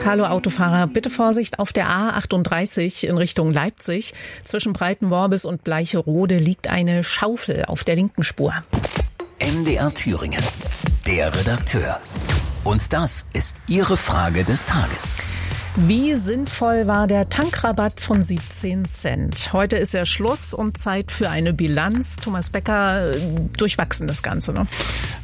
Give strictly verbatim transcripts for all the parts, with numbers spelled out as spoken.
Hallo Autofahrer, bitte Vorsicht auf der A achtunddreißig in Richtung Leipzig. Zwischen Breitenworbis und Bleicherode liegt eine Schaufel auf der linken Spur. M D R Thüringen, der Redakteur. Und das ist Ihre Frage des Tages. Wie sinnvoll war der Tankrabatt von siebzehn Cent? Heute ist ja Schluss und Zeit für eine Bilanz. Thomas Becker, durchwachsen das Ganze, ne?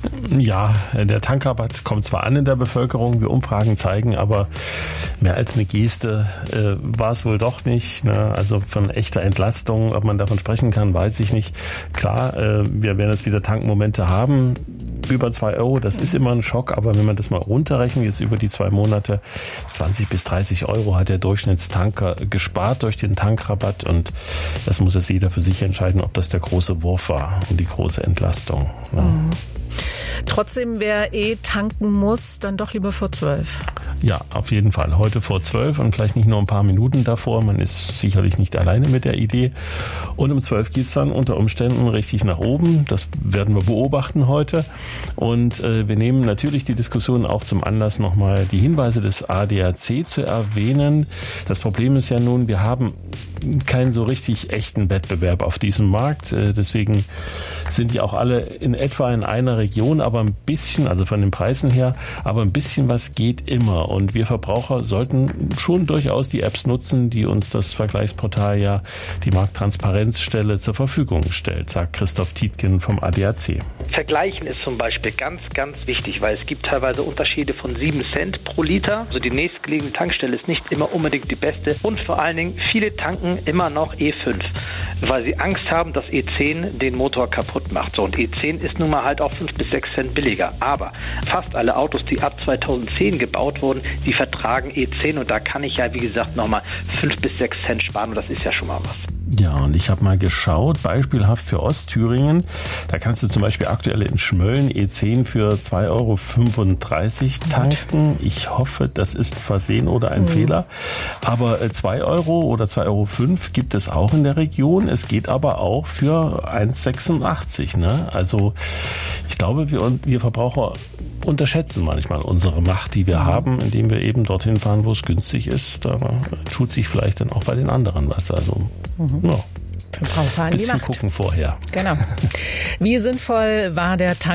Ja, der Tankrabatt kommt zwar an in der Bevölkerung, wie Umfragen zeigen, aber mehr als eine Geste äh, war es wohl doch nicht. Ne? Also von echter Entlastung, ob man davon sprechen kann, weiß ich nicht. Klar, äh, wir werden jetzt wieder Tankmomente haben. Über zwei Euro, das ist immer ein Schock, aber wenn man das mal runterrechnet, jetzt über die zwei Monate, zwanzig bis dreißig Euro hat der Durchschnittstanker gespart durch den Tankrabatt und das muss jetzt jeder für sich entscheiden, ob das der große Wurf war und die große Entlastung. Ja. Mhm. Trotzdem, wer eh tanken muss, dann doch lieber vor zwölf. Ja, auf jeden Fall. Heute vor zwölf und vielleicht nicht nur ein paar Minuten davor. Man ist sicherlich nicht alleine mit der Idee. Und um zwölf geht's dann unter Umständen richtig nach oben. Das werden wir beobachten heute. Und äh, wir nehmen natürlich die Diskussion auch zum Anlass, nochmal die Hinweise des A D A C zu erwähnen. Das Problem ist ja nun, wir haben keinen so richtig echten Wettbewerb auf diesem Markt. Äh, deswegen sind die auch alle in etwa in einer Region, aber ein bisschen, also von den Preisen her, aber ein bisschen was geht immer. Und wir Verbraucher sollten schon durchaus die Apps nutzen, die uns das Vergleichsportal ja, die Markttransparenzstelle, zur Verfügung stellt, sagt Christoph Tietgen vom A D A C. Vergleichen ist zum Beispiel ganz, ganz wichtig, weil es gibt teilweise Unterschiede von sieben Cent pro Liter. Also die nächstgelegene Tankstelle ist nicht immer unbedingt die beste. Und vor allen Dingen, viele tanken immer noch E fünf, weil sie Angst haben, dass E zehn den Motor kaputt macht. So, und E zehn ist nun mal halt auch fünf bis sechs Cent billiger. Aber fast alle Autos, die ab zweitausendzehn gebaut wurden, die vertragen E zehn und da kann ich ja, wie gesagt, nochmal fünf bis sechs Cent sparen und das ist ja schon mal was. Ja, und ich habe mal geschaut, beispielhaft für Ostthüringen, da kannst du zum Beispiel aktuell in Schmölln E zehn für zwei Euro fünfunddreißig tanken. Ich hoffe, das ist Versehen oder ein mhm. Fehler. Aber zwei Euro oder zwei Euro fünf gibt es auch in der Region. Es geht aber auch für eins Komma sechsundachtzig. Ne? Also ich glaube, wir, wir Verbraucher unterschätzen manchmal unsere Macht, die wir mhm. haben, indem wir eben dorthin fahren, wo es günstig ist. Da tut sich vielleicht dann auch bei den anderen was. Also mhm. ja. Verbraucher an die Macht. Bisschen gucken vorher. Genau. Wie sinnvoll war der Tank